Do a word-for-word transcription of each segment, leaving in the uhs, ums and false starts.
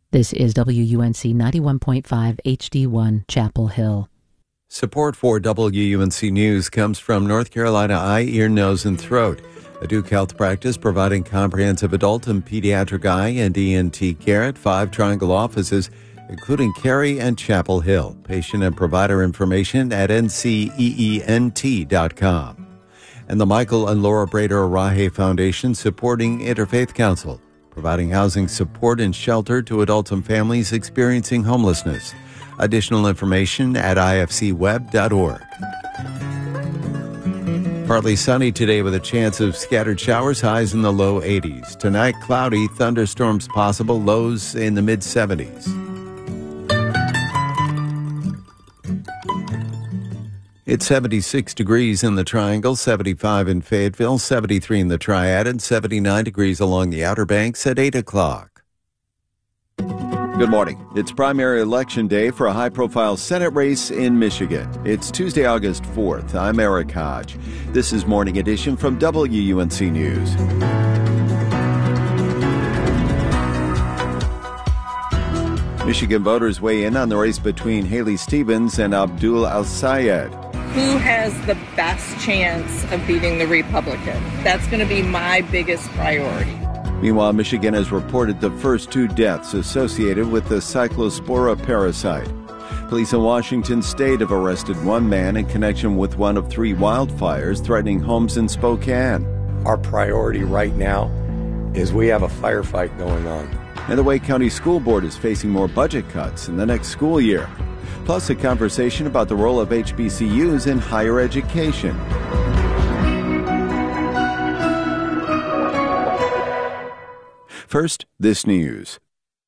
This is W U N C ninety-one point five H D one, Chapel Hill. Support for W U N C News comes from North Carolina Eye, Ear, Nose, and Throat, a Duke Health practice providing comprehensive adult and pediatric eye and E N T care at five Triangle offices, including Cary and Chapel Hill. Patient and provider information at N C E E N T dot com. And the Michael and Laura Brader Arahe Foundation supporting Interfaith Council, providing housing support and shelter to adults and families experiencing homelessness. Additional information at I F C web dot org. Partly sunny today with a chance of scattered showers, highs in the low eighties. Tonight, cloudy, thunderstorms possible, lows in the mid seventies. It's seventy-six degrees in the Triangle, seventy-five in Fayetteville, seventy-three in the Triad, and seventy-nine degrees along the Outer Banks at eight o'clock. Good morning. It's primary election day for a high-profile Senate race in Michigan. It's Tuesday, August fourth. I'm Eric Hodge. This is Morning Edition from W U N C News. Michigan voters weigh in on the race between Haley Stevens and Abdul Al-Sayed. Who has the best chance of beating the Republican? That's going to be my biggest priority. Meanwhile, Michigan has reported the first two deaths associated with the Cyclospora parasite. Police in Washington state have arrested one man in connection with one of three wildfires threatening homes in Spokane. Our priority right now is we have a firefight going on. And the Wake County School Board is facing more budget cuts in the next school year. Plus, a conversation about the role of H B C Us in higher education. First, this news.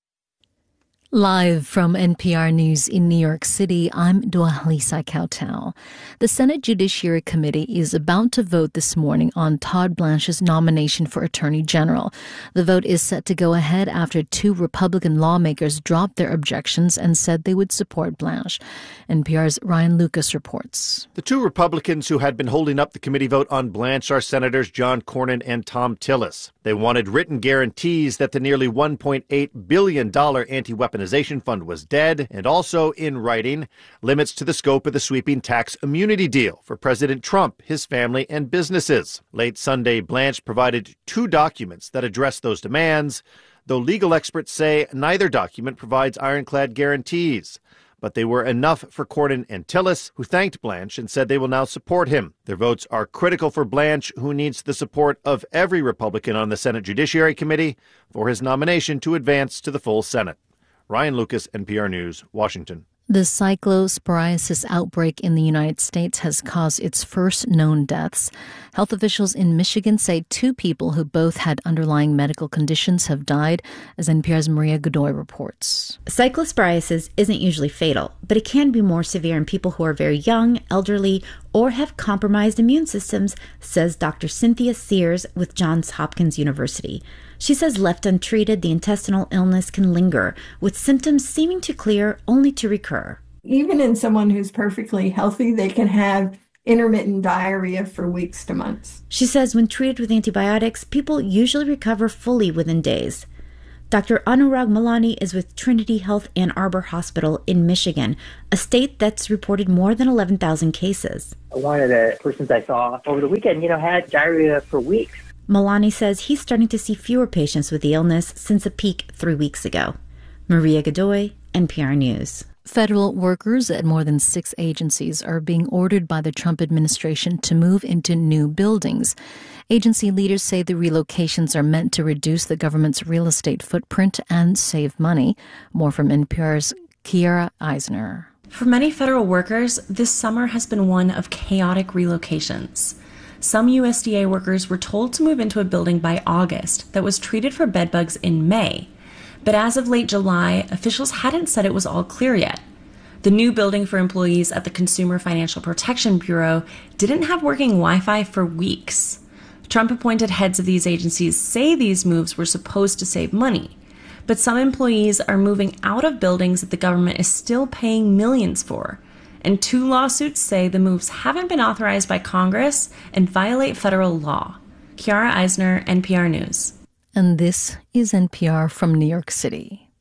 Live from N P R News in New York City, I'm Dua-Lisa Kautal. The Senate Judiciary Committee is about to vote this morning on Todd Blanche's nomination for Attorney General. The vote is set to go ahead after two Republican lawmakers dropped their objections and said they would support Blanche. N P R's Ryan Lucas reports. The two Republicans who had been holding up the committee vote on Blanche are Senators John Cornyn and Thom Tillis. They wanted written guarantees that the nearly one point eight billion dollars anti-weaponization fund was dead, and also, in writing, limits to the scope of the sweeping tax immunity deal for President Trump, his family, and businesses. Late Sunday, Blanche provided two documents that address those demands, though legal experts say neither document provides ironclad guarantees. But they were enough for Cornyn and Tillis, who thanked Blanche and said they will now support him. Their votes are critical for Blanche, who needs the support of every Republican on the Senate Judiciary Committee for his nomination to advance to the full Senate. Ryan Lucas, N P R News, Washington. The cyclosporiasis outbreak in the United States has caused its first known deaths. Health officials in Michigan say two people who both had underlying medical conditions have died, as N P R's Maria Godoy reports. Cyclosporiasis isn't usually fatal, but it can be more severe in people who are very young, elderly, or have compromised immune systems, says Doctor Cynthia Sears with Johns Hopkins University. She says left untreated, the intestinal illness can linger, with symptoms seeming to clear only to recur. Even in someone who's perfectly healthy, they can have intermittent diarrhea for weeks to months. She says when treated with antibiotics, people usually recover fully within days. Doctor Anurag Malani is with Trinity Health Ann Arbor Hospital in Michigan, a state that's reported more than eleven thousand cases. One of the persons I saw over the weekend, you know, had diarrhea for weeks. Malani says he's starting to see fewer patients with the illness since a peak three weeks ago. Maria Godoy, N P R News. Federal workers at more than six agencies are being ordered by the Trump administration to move into new buildings. Agency leaders say the relocations are meant to reduce the government's real estate footprint and save money. More from N P R's Kiara Eisner. For many federal workers, this summer has been one of chaotic relocations. Some U S D A workers were told to move into a building by August that was treated for bedbugs in May. But as of late July, officials hadn't said it was all clear yet. The new building for employees at the Consumer Financial Protection Bureau didn't have working Wi-Fi for weeks. Trump-appointed heads of these agencies say these moves were supposed to save money. But some employees are moving out of buildings that the government is still paying millions for. And two lawsuits say the moves haven't been authorized by Congress and violate federal law. Kiara Eisner, N P R News. And this is N P R from New York City.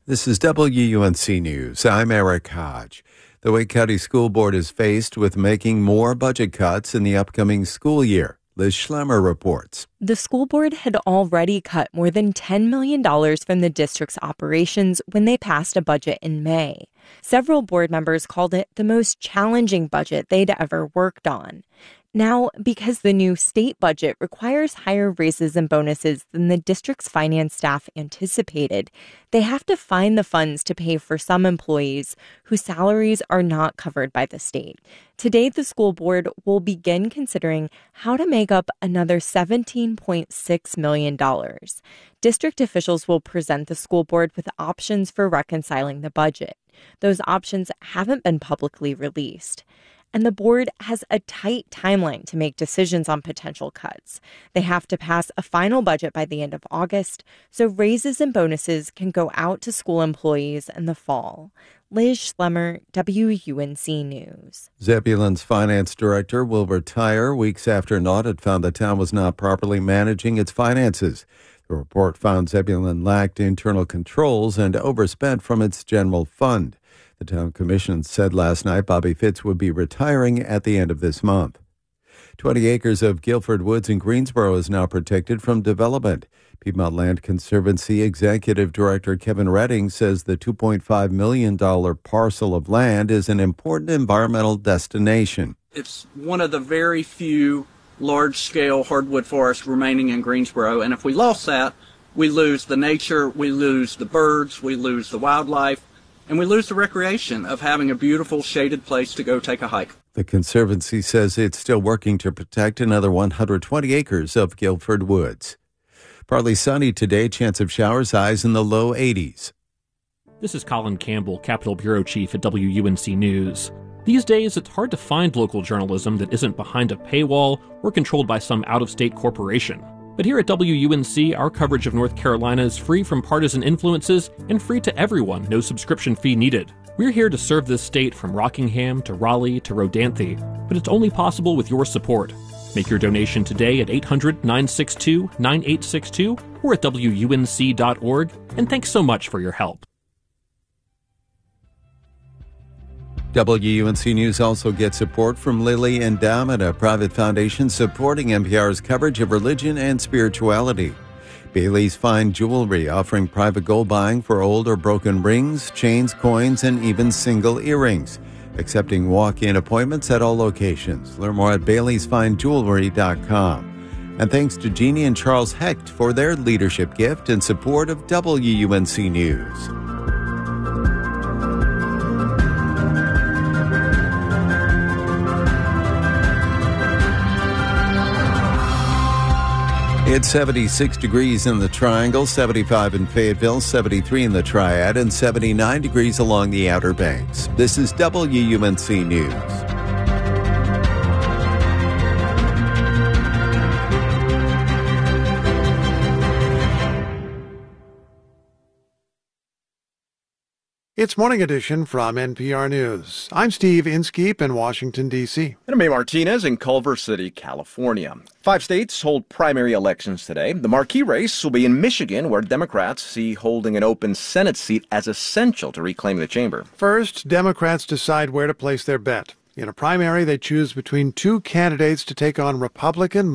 This is W U N C News. I'm Eric Hodge. The Wake County School Board is faced with making more budget cuts in the upcoming school year. Liz Schlemmer reports. The school board had already cut more than ten million dollars from the district's operations when they passed a budget in May. Several board members called it the most challenging budget they'd ever worked on. Now, because the new state budget requires higher raises and bonuses than the district's finance staff anticipated, they have to find the funds to pay for some employees whose salaries are not covered by the state. Today, the school board will begin considering how to make up another seventeen point six million dollars. District officials will present the school board with options for reconciling the budget. Those options haven't been publicly released. And the board has a tight timeline to make decisions on potential cuts. They have to pass a final budget by the end of August, so raises and bonuses can go out to school employees in the fall. Liz Schlemmer, W U N C News. Zebulon's finance director will retire weeks after an audit found the town was not properly managing its finances. The report found Zebulon lacked internal controls and overspent from its general fund. The town commission said last night Bobby Fitz would be retiring at the end of this month. twenty acres of Guilford Woods in Greensboro is now protected from development. Piedmont Land Conservancy Executive Director Kevin Redding says the two point five million dollars parcel of land is an important environmental destination. It's one of the very few large-scale hardwood forests remaining in Greensboro, and if we lost that, we lose the nature, we lose the birds, we lose the wildlife, and we lose the recreation of having a beautiful shaded place to go take a hike. The Conservancy says it's still working to protect another one hundred twenty acres of Guilford Woods. Partly sunny today, chance of showers, highs in the low eighties. This is Colin Campbell, Capitol Bureau Chief at W U N C News. These days, it's hard to find local journalism that isn't behind a paywall or controlled by some out-of-state corporation. But here at W U N C, our coverage of North Carolina is free from partisan influences and free to everyone, no subscription fee needed. We're here to serve this state from Rockingham to Raleigh to Rodanthe, but it's only possible with your support. Make your donation today at eight hundred, nine six two, nine eight six two or at W U N C dot org, and thanks so much for your help. W U N C News also gets support from Lilly Endowment, a private foundation supporting N P R's coverage of religion and spirituality. Bailey's Fine Jewelry, offering private gold buying for old or broken rings, chains, coins, and even single earrings. Accepting walk-in appointments at all locations. Learn more at baileys fine jewelry dot com. And thanks to Jeannie and Charles Hecht for their leadership gift and support of W U N C News. It's seventy-six degrees in the Triangle, seventy-five in Fayetteville, seventy-three in the Triad, and seventy-nine degrees along the Outer Banks. This is W U N C News. It's Morning Edition from N P R News. I'm Steve Inskeep in Washington, D C And I'm May Martinez in Culver City, California. Five states hold primary elections today. The marquee race will be in Michigan, where Democrats see holding an open Senate seat as essential to reclaim the chamber. First, Democrats decide where to place their bet. In a primary, they choose between two candidates to take on Republican